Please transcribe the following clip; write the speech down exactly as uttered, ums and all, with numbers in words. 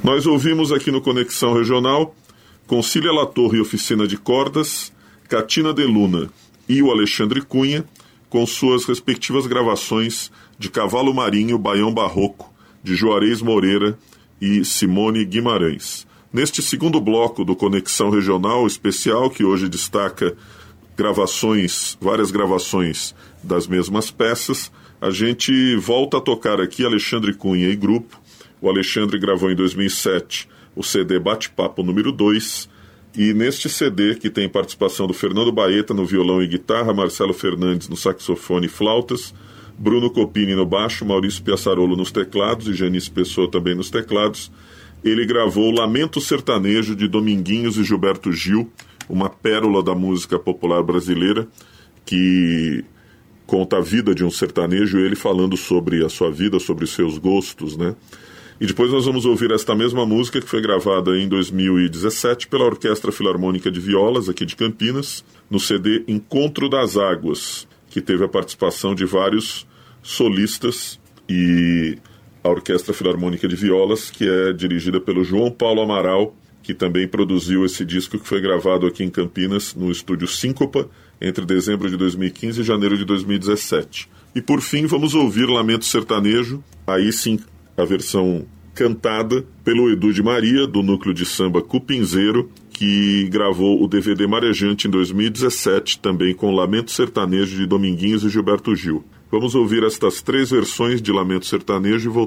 Nós ouvimos aqui no Conexão Regional Concília Latorre e Oficina de Cordas, Catina de Luna e o Alexandre Cunha, com suas respectivas gravações de Cavalo Marinho, Baião Barroco, de Juarez Moreira e Simone Guimarães. Neste segundo bloco do Conexão Regional especial, que hoje destaca gravações, várias gravações das mesmas peças, a gente volta a tocar aqui Alexandre Cunha e grupo. O Alexandre gravou em dois mil e sete o C D Bate-Papo número dois, e neste C D, que tem participação do Fernando Baeta no violão e guitarra, Marcelo Fernandes no saxofone e flautas, Bruno Copini no baixo, Maurício Piaçarolo nos teclados e Janice Pessoa também nos teclados, ele gravou Lamento Sertanejo de Dominguinhos e Gilberto Gil, uma pérola da música popular brasileira, que conta a vida de um sertanejo, ele falando sobre a sua vida, sobre os seus gostos, né? E depois nós vamos ouvir esta mesma música que foi gravada em dois mil e dezessete pela Orquestra Filarmônica de Violas, aqui de Campinas, no C D Encontro das Águas, que teve a participação de vários solistas, e a Orquestra Filarmônica de Violas, que é dirigida pelo João Paulo Amaral, que também produziu esse disco que foi gravado aqui em Campinas, no estúdio Síncopa, entre dezembro de dois mil e quinze e janeiro de dois mil e dezessete. E por fim vamos ouvir Lamento Sertanejo, aí sim a versão cantada pelo Edu de Maria, do núcleo de samba Cupinzeiro, que gravou o D V D Marejante em dois mil e dezessete, também com Lamento Sertanejo de Dominguinhos e Gilberto Gil. Vamos ouvir estas três versões de Lamento Sertanejo e voltar.